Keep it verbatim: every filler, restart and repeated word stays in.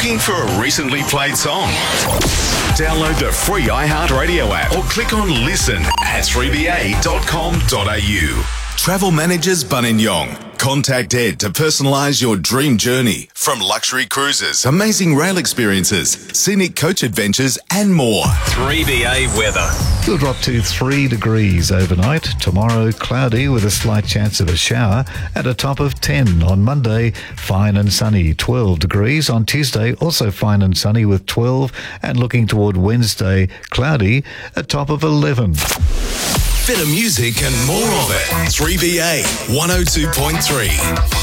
Looking for a recently played song? Download the free iHeartRadio app or click on listen at three b a dot com dot a u. Travel Managers Buninyong. Contact Ed to personalise your dream journey. From luxury cruises, amazing rail experiences, scenic coach adventures and more. three B A weather. It'll drop to three degrees overnight. Tomorrow, cloudy with a slight chance of a shower at a top of ten. On Monday, fine and sunny, twelve degrees. On Tuesday, also fine and sunny with twelve. And looking toward Wednesday, cloudy, a top of eleven. Bit of music and more of it. three B A one oh two point three.